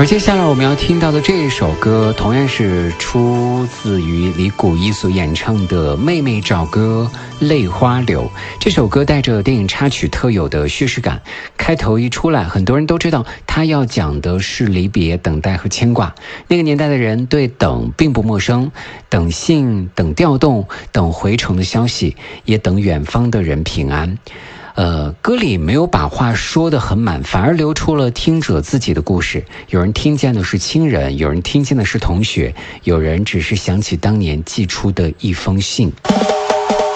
而接下来我们要听到的这一首歌，同样是出自于李谷一所演唱的《妹妹找歌泪花流》。这首歌带着电影插曲特有的叙事感，开头一出来，很多人都知道它要讲的是离别、等待和牵挂。那个年代的人对等并不陌生，等信、等调动、等回程的消息，也等远方的人平安。歌里没有把话说得很满，反而留出了听者自己的故事。有人听见的是亲人，有人听见的是同学，有人只是想起当年寄出的一封信。